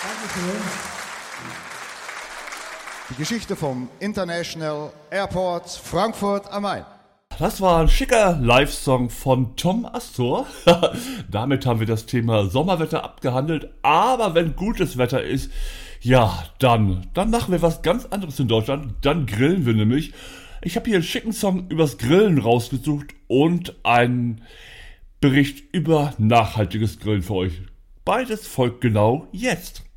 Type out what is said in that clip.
Dankeschön. Die Geschichte vom International Airport Frankfurt am Main. Das war ein schicker Live-Song von Tom Astor. Damit haben wir das Thema Sommerwetter abgehandelt. Aber wenn gutes Wetter ist, ja, dann machen wir was ganz anderes in Deutschland. Dann grillen wir nämlich. Ich habe hier einen schicken Song übers Grillen rausgesucht und einen Bericht über nachhaltiges Grillen für euch. Beides folgt genau jetzt.